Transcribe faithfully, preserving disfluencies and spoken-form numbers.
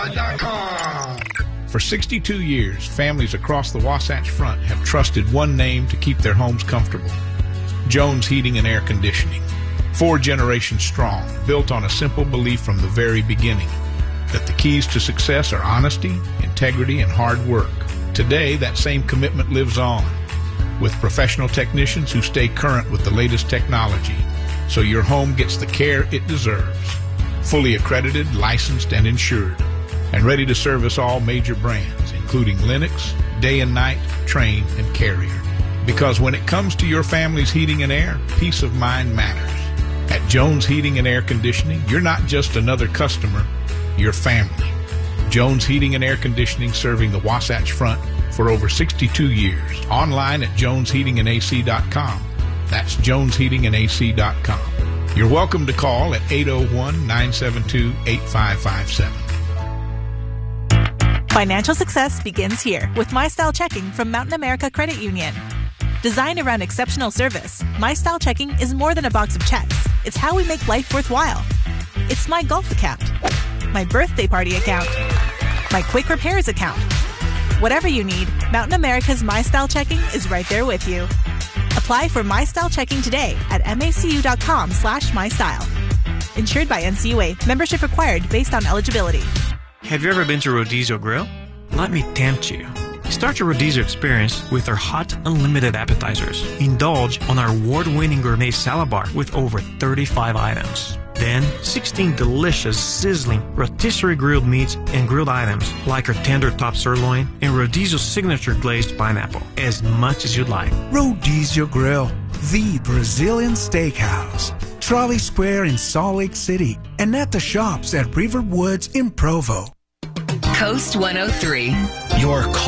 god dot com. For sixty-two years, families across the Wasatch Front have trusted one name to keep their homes comfortable: Jones Heating and Air Conditioning. Four generations strong, built on a simple belief from the very beginning that the keys to success are honesty, integrity, and hard work. Today, that same commitment lives on, with professional technicians who stay current with the latest technology, so your home gets the care it deserves. Fully accredited, licensed, and insured, and ready to service all major brands, including Lennox, Day and Night, Trane, and Carrier. Because when it comes to your family's heating and air, peace of mind matters. At Jones Heating and Air Conditioning, you're not just another customer, you're family. Jones Heating and Air Conditioning, serving the Wasatch Front for over sixty-two years. Online at jones heating and a c dot com. That's jones heating and a c dot com. You're welcome to call at eight oh one, nine seven two, eight five five seven. Financial success begins here with MyStyle Checking from Mountain America Credit Union. Designed around exceptional service, MyStyle Checking is more than a box of checks. It's how we make life worthwhile. It's my golf account, my birthday party account, my quick repairs account. Whatever you need, Mountain America's MyStyle Checking is right there with you. Apply for MyStyle Checking today at macu.com slash MyStyle. Insured by N C U A. Membership required based on eligibility. Have you ever been to Rodizio Grill? Let me tempt you. Start your Rodizio experience with our hot, unlimited appetizers. Indulge on our award-winning gourmet salad bar with over thirty-five items. Then, sixteen delicious, sizzling rotisserie grilled meats and grilled items like our tender top sirloin and Rodizio's signature glazed pineapple, as much as you'd like. Rodizio Grill, the Brazilian steakhouse. Trolley Square in Salt Lake City and at the shops at Riverwoods in Provo. Coast one oh three. Your